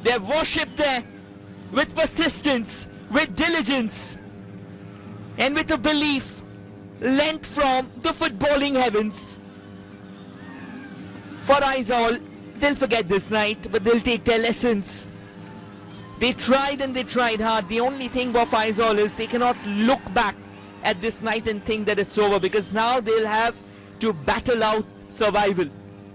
They have worshipped there with persistence, with diligence, and with a belief lent from the footballing heavens. For Aizawl, they'll forget this night, but they'll take their lessons. They tried and they tried hard. The only thing of Aizawl is they cannot look back at this night and think that it's over, because now they'll have to battle out survival.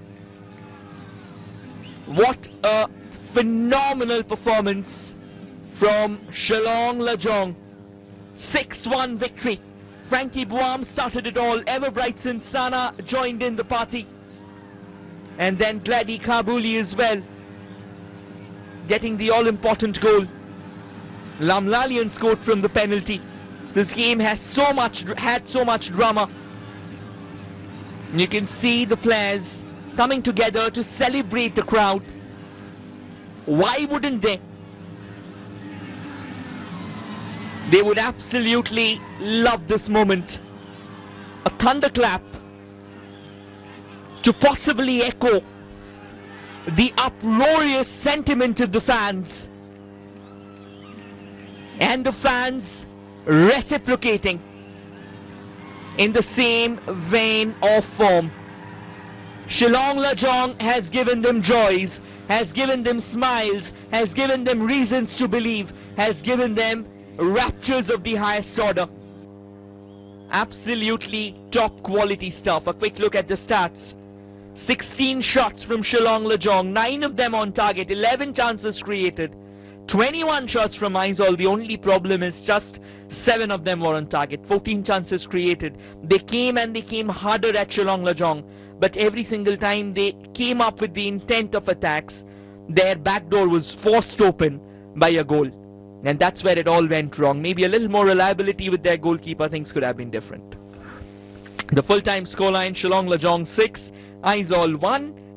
What a phenomenal performance from Shillong Lajong. 6-1 victory. Frankie Buam started it all. Everbrightson Sana joined in the party. And then Gladdy Kabuli as well, getting the all-important goal. Lamlalian scored from the penalty. This game has had so much drama. You can see the players coming together to celebrate the crowd. Why wouldn't they? They would absolutely love this moment. A thunderclap to possibly echo the uproarious sentiment of the fans, and the fans reciprocating in the same vein of form. Shillong Lajong has given them joys, has given them smiles, has given them reasons to believe, has given them raptures of the highest order. Absolutely top quality stuff. A quick look at the stats. 16 shots from Shillong Lajong, 9 of them on target, 11 chances created, 21 shots from Aizawl. The only problem is just 7 of them were on target, 14 chances created. They came and they came harder at Shillong Lajong, but every single time they came up with the intent of attacks, their back door was forced open by a goal. And that's where it all went wrong. Maybe a little more reliability with their goalkeeper, things could have been different. The full-time scoreline: Shillong Lajong 6, Aizawl 1.